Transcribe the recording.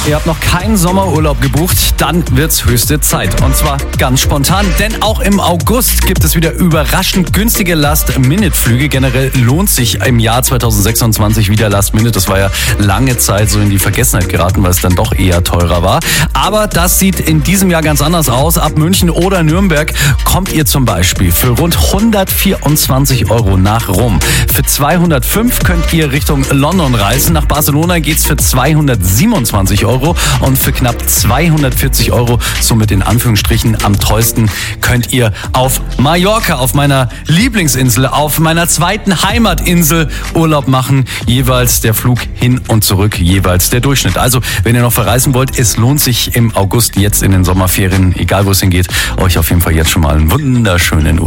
Ihr habt noch keinen Sommerurlaub gebucht, dann wird's höchste Zeit. Und zwar ganz spontan, denn auch im August gibt es wieder überraschend günstige Last-Minute-Flüge. Generell lohnt sich im Jahr 2026 wieder Last-Minute. Das war ja lange Zeit so in die Vergessenheit geraten, weil es dann doch eher teurer war. Aber das sieht in diesem Jahr ganz anders aus. Ab München oder Nürnberg kommt ihr zum Beispiel für rund 124 Euro nach Rom. Für 205 könnt ihr Richtung London reisen. Nach Barcelona geht's für 227 Euro. Und für knapp 240 Euro, somit in Anführungsstrichen am teuersten, könnt ihr auf Mallorca, auf meiner Lieblingsinsel, auf meiner zweiten Heimatinsel Urlaub machen. Jeweils der Flug hin und zurück, jeweils der Durchschnitt. Also, wenn ihr noch verreisen wollt, es lohnt sich im August jetzt in den Sommerferien, egal wo es hingeht, euch auf jeden Fall jetzt schon mal einen wunderschönen Urlaub.